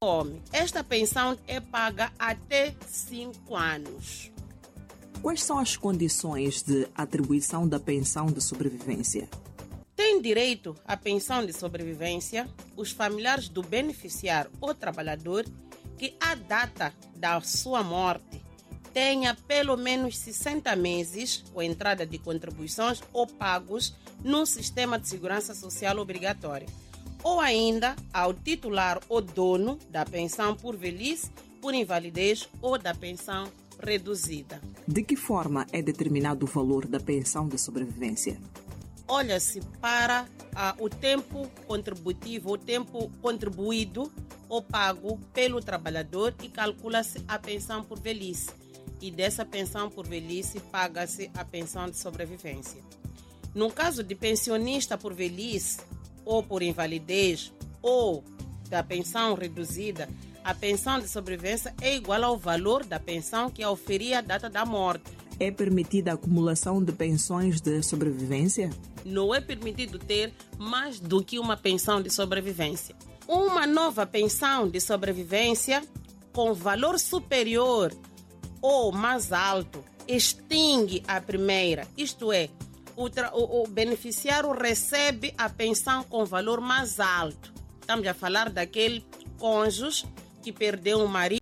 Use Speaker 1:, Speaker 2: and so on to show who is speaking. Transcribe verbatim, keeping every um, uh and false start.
Speaker 1: homem. Esta pensão é paga até cinco anos.
Speaker 2: Quais são as condições de atribuição da pensão de sobrevivência?
Speaker 1: Tem direito à pensão de sobrevivência os familiares do beneficiário ou trabalhador que, à data da sua morte, tenha pelo menos sessenta meses com entrada de contribuições ou pagos no sistema de segurança social obrigatório, ou ainda ao titular ou dono da pensão por velhice, por invalidez ou da pensão reduzida.
Speaker 2: De que forma é determinado o valor da pensão de sobrevivência?
Speaker 1: Olha-se para ah, o tempo contributivo, o tempo contribuído ou pago pelo trabalhador e calcula-se a pensão por velhice. E dessa pensão por velhice paga-se a pensão de sobrevivência. No caso de pensionista por velhice ou por invalidez ou da pensão reduzida, a pensão de sobrevivência é igual ao valor da pensão que auferia à data da morte.
Speaker 2: É permitida a acumulação de pensões de sobrevivência?
Speaker 1: Não é permitido ter mais do que uma pensão de sobrevivência. Uma nova pensão de sobrevivência com valor superior ou mais alto extingue a primeira, isto é, o, o, o beneficiário recebe a pensão com valor mais alto. Estamos a falar daquele cônjuge que perdeu o marido